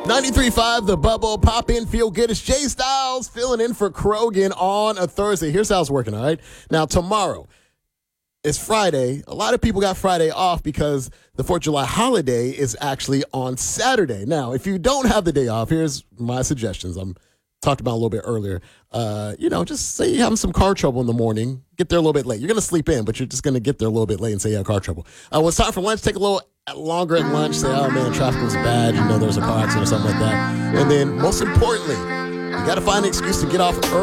93.5 The Bubble. Pop in, feel good. It's Jay Styles filling in for Krogan on a Thursday. Here's how it's working, all right? Now, tomorrow is Friday. A lot of people got Friday off because the 4th of July holiday is actually on Saturday. Now, if you don't have the day off, here's my suggestions. I'm talked about a little bit earlier. Just say you're having some car trouble in the morning. Get there a little bit late. You're going to sleep in, but you're just going to get there a little bit late and say you have car trouble. When it's time for lunch, take a little longer at lunch. Say, oh, man, traffic was bad. There's a car accident or something like that. And then, most importantly, you got to find an excuse to get off early.